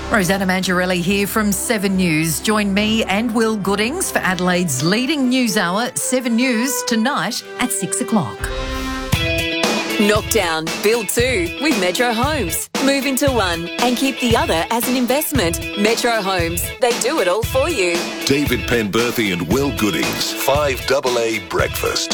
Rosanna Mangiarelli here from 7 News. Join me and Will Goodings for Adelaide's leading news hour, 7 News, tonight at 6 o'clock. Knock down, build two with Metro Homes. Move into one and keep the other as an investment. Metro Homes, they do it all for you. David Penberthy and Will Goodings, 5AA Breakfast.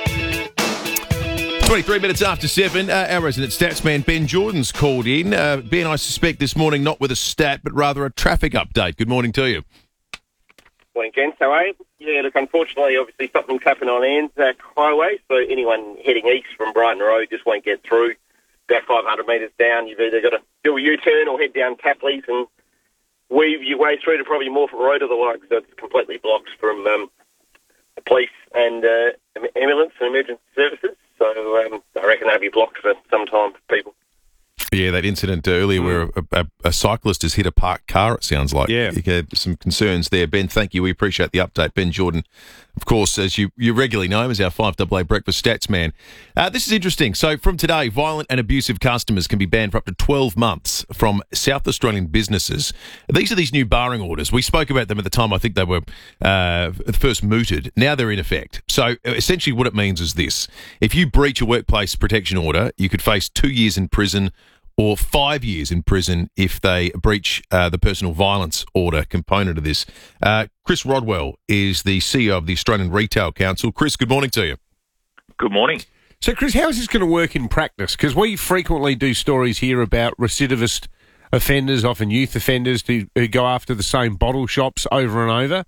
23 minutes after 7, our resident statsman Ben Jordan's called in. Ben, I suspect this morning not with a stat, but rather a traffic update. Good morning to you. Morning, gents. How are you? Yeah, look, unfortunately, obviously something's happened on Anzac Highway, so anyone heading east from Brighton Road just won't get through. About 500 metres down, you've either got to do a U-turn or head down Tapley's and weave your way through to probably Morford Road or the like, so it's completely blocked from the police and ambulance and emergency services. So I reckon that'll be blocked for some time for people. Yeah, that incident earlier where a cyclist has hit a parked car, it sounds like. Yeah. You had some concerns there. Ben, thank you. We appreciate the update. Ben Jordan, of course, as you regularly know him, as our 5AA Breakfast Stats man. This is interesting. So from today, violent and abusive customers can be banned for up to 12 months from South Australian businesses. These are these new barring orders. We spoke about them at the time. I think they were first mooted. Now they're in effect. So essentially what it means is this. If you breach a workplace protection order, you could face 2 years in prison or 5 years in prison if they breach the personal violence order component of this. Chris Rodwell is the CEO of the Australian Retail Council. Chris, good morning to you. Good morning. So, Chris, how is this going to work in practice? Because we frequently do stories here about recidivist offenders, often youth offenders, who go after the same bottle shops over and over.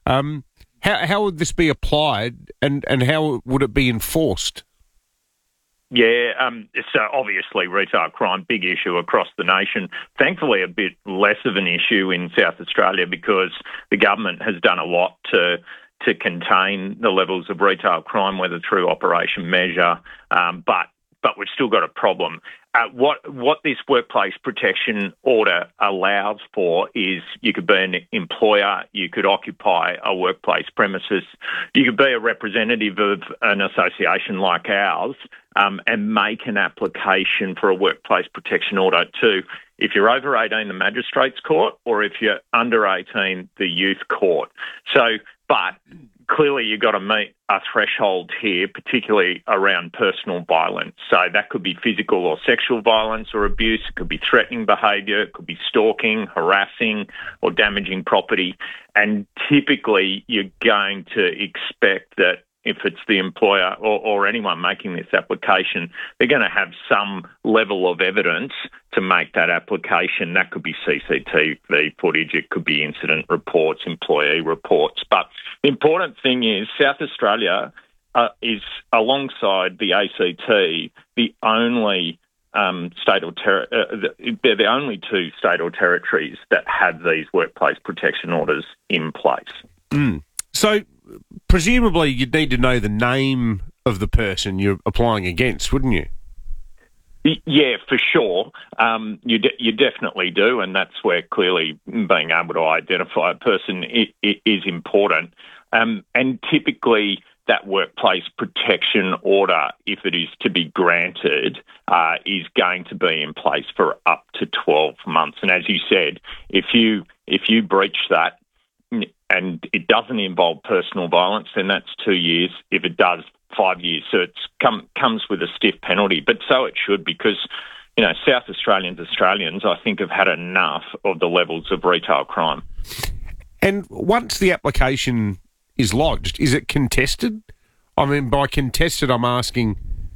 How would this be applied and how would it be enforced? Yeah, so obviously retail crime, big issue across the nation. Thankfully, a bit less of an issue in South Australia because the government has done a lot to contain the levels of retail crime, whether through Operation Measure, but we've still got a problem. What this workplace protection order allows for is you could be an employer, you could occupy a workplace premises, you could be a representative of an association like ours, and make an application for a workplace protection order to, if you're over 18, the magistrates court, or if you're under 18, the youth court. So, but clearly you've got to meet a threshold here, particularly around personal violence. So that could be physical or sexual violence or abuse. It could be threatening behaviour. It could be stalking, harassing or damaging property. And typically you're going to expect that if it's the employer or anyone making this application, they're going to have some level of evidence to make that application. That could be CCTV footage, it could be incident reports, employee reports. But the important thing is South Australia is, alongside the ACT, the only state or they're the only two state or territories that have these workplace protection orders in place. So presumably you'd need to know the name of the person you're applying against, wouldn't you? Yeah, for sure. You definitely do, and that's where clearly being able to identify a person is important. And typically that workplace protection order, if it is to be granted, is going to be in place for up to 12 months. And as you said, if you breach that, and it doesn't involve personal violence, then that's 2 years. If it does, 5 years. So it comes with a stiff penalty. But so it should, because South Australians, I think, have had enough of the levels of retail crime. And once the application is lodged, is it contested? I mean, by contested, I'm asking,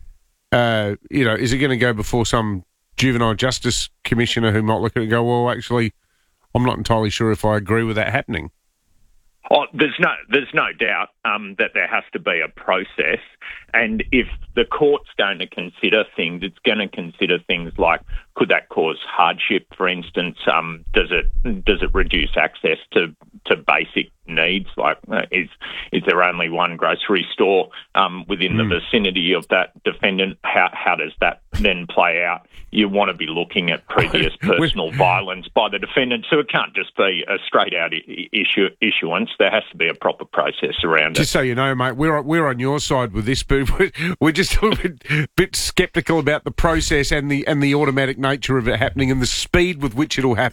is it going to go before some juvenile justice commissioner who might look at it and go, well, actually, I'm not entirely sure if I agree with that happening? Oh, there's no doubt that there has to be a process, and if the court's going to consider things, it's going to consider things like, could that cause hardship, for instance? Does it reduce access to basic needs? Like, is there only one grocery store within the vicinity of that defendant? How does that then play out? You want to be looking at previous personal violence by the defendant, so it can't just be a straight-out issuance. There has to be a proper process around it. Just so you know, mate, we're on your side with this, but we're just a little bit sceptical about the process and the automatic nature of it happening and the speed with which it'll happen.